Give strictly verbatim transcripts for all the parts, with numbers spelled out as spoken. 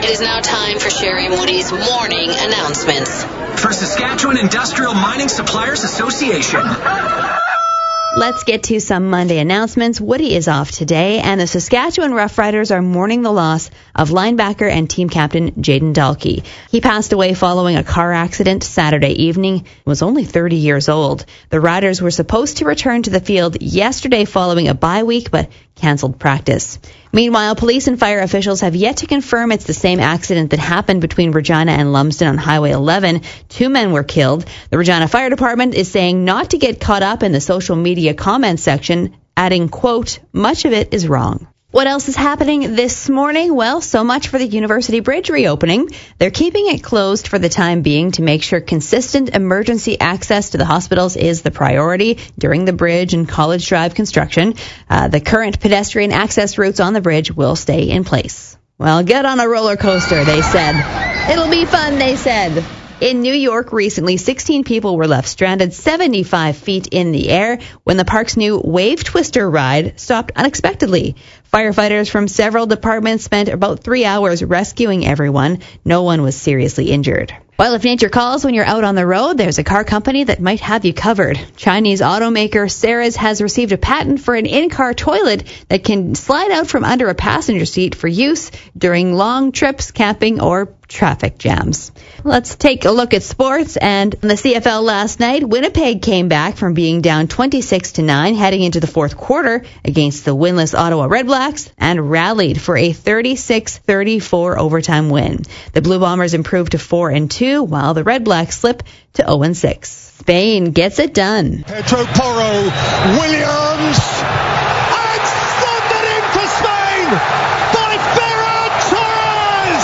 It is now time for Sherry and Woody's morning announcements. For Saskatchewan Industrial Mining Suppliers Association. Let's get to some Monday announcements. Woody is off today, and the Saskatchewan Roughriders are mourning the loss of linebacker and team captain Jayden Dalkey. He passed away following a car accident Saturday evening. He was only thirty years old. The Riders were supposed to return to the field yesterday following a bye week, but canceled practice. Meanwhile, police and fire officials have yet to confirm it's the same accident that happened between Regina and Lumsden on Highway eleven. Two men were killed. The Regina Fire Department is saying not to get caught up in the social media comment section, adding, quote, much of it is wrong. What else is happening this morning? Well, so much for the University Bridge reopening. They're keeping it closed for the time being to make sure consistent emergency access to the hospitals is the priority during the bridge and College Drive construction. Uh, the current pedestrian access routes on the bridge will stay in place. Well, get on a roller coaster, they said. It'll be fun, they said. In New York recently, sixteen people were left stranded seventy-five feet in the air when the park's new Wave Twister ride stopped unexpectedly. Firefighters from several departments spent about three hours rescuing everyone. No one was seriously injured. Well, if nature calls when you're out on the road, there's a car company that might have you covered. Chinese automaker Ceres has received a patent for an in-car toilet that can slide out from under a passenger seat for use during long trips, camping, or traffic jams. Let's take a look at sports. And in the C F L last night, Winnipeg came back from being down twenty-six to nine heading into the fourth quarter against the winless Ottawa Redblacks and rallied for a thirty-six thirty-four overtime win. The Blue Bombers improved to four and two, while the Redblacks slip to oh and six. Spain gets it done. Pedro Porro, Williams, and thundered in for Spain by Ferran Torres!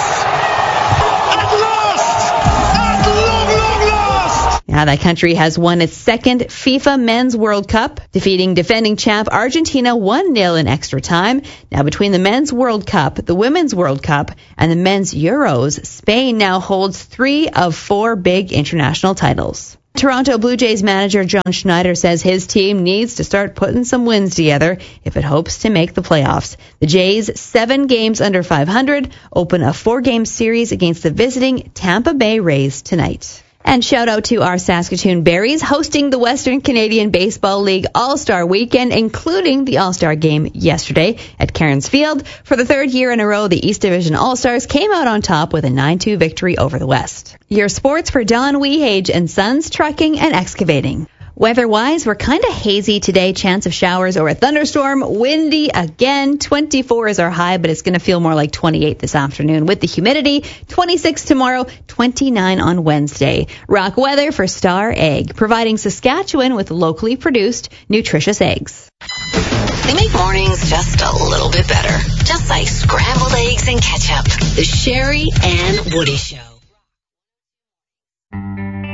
At last! At long, long last! Now that country has won its second FIFA Men's World Cup, defeating defending champ Argentina one nil in extra time. Now between the Men's World Cup, the Women's World Cup, and the Men's Euros, Spain now holds three of four big international titles. Toronto Blue Jays manager John Schneider says his team needs to start putting some wins together if it hopes to make the playoffs. The Jays, seven games under five hundred, open a four-game series against the visiting Tampa Bay Rays tonight. And shout out to our Saskatoon Berries hosting the Western Canadian Baseball League All-Star Weekend, including the All-Star Game yesterday at Cairns Field. For the third year in a row, the East Division All-Stars came out on top with a nine two victory over the West. Your sports for Don Wehage and Sons Trucking and Excavating. Weather-wise, we're kind of hazy today. Chance of showers or a thunderstorm. Windy again. twenty-four is our high, but it's going to feel more like twenty-eight this afternoon with the humidity. twenty-six tomorrow, twenty-nine on Wednesday. Rock weather for Star Egg, providing Saskatchewan with locally produced, nutritious eggs. They make mornings just a little bit better. Just like scrambled eggs and ketchup. The Sherry and Woody Show.